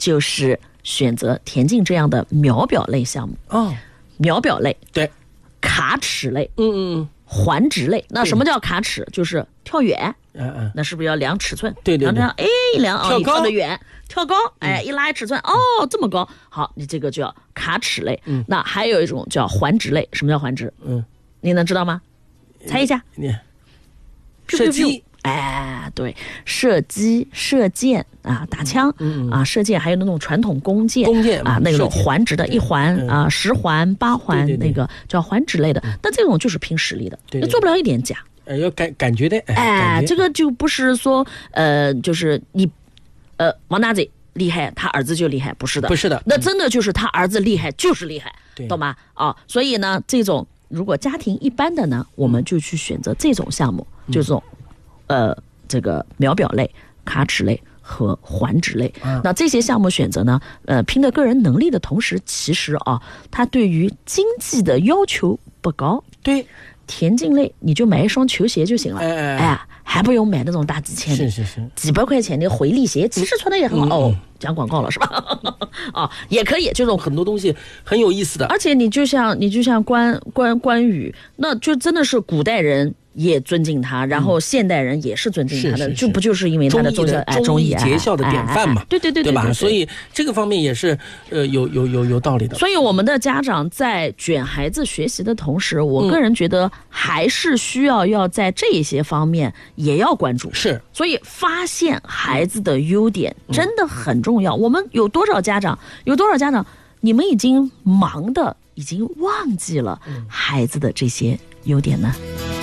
就是选择田径这样的秒表类项目。秒表类， 对， 卡尺类，环直类。那什么叫卡尺？就是跳远，那是不是要量尺寸？ 对， 量一量跳高， 你跳得远，跳高，一拉尺寸，这么高，好，你这个叫卡尺类。那还有一种叫环直类。什么叫环直？你能知道吗？猜一下。 射击。 对，射击、射箭啊，打枪射箭，还有那种传统弓箭啊，那种环直的一环啊、10环、8环，那个叫环直类的。那这种就是凭实力的，那做不了一点假。 要感觉的。 这个就不是说就是你王大嘴厉害，他儿子就厉害，不是的， 不是的。 那真的就是他儿子厉害就是厉害，懂吗？所以呢，这种如果家庭一般的呢，我们就去选择这种项目，就这种。这个秒表类、卡尺类和环直类。那这些项目选择呢，拼的个人能力的同时，其实它对于经济的要求不高。 对， 田径类你就买一双球鞋就行了，还不用买那种大几千的， 是几百块钱的回力鞋，其实穿的也很好。讲广告了是吧？也可以，这种很多东西很有意思的。 而且你就像关羽，那就真的是古代人也尊敬他，然后现代人也是尊敬他的，就不就是因为他的忠义节孝的典范嘛？ 对吧？所以这个方面也是有道理的。 所以我们的家长在卷孩子学习的同时，我个人觉得还是需要在这些方面也要关注。 是， 所以发现孩子的优点真的很重要。我们有多少家长，你们已经忙的已经忘记了孩子的这些优点呢？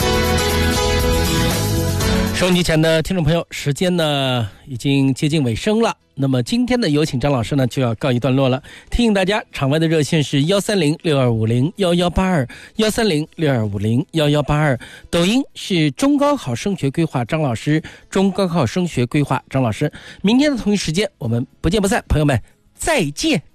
收音机前的听众朋友，时间呢已经接近尾声了。那么今天的有请张老师呢就要告一段落了。提醒大家，场外的热线是13062501188，13062501182。抖音是中高考升学规划张老师，中高考升学规划张老师。明天的同一时间我们不见不散，朋友们再见。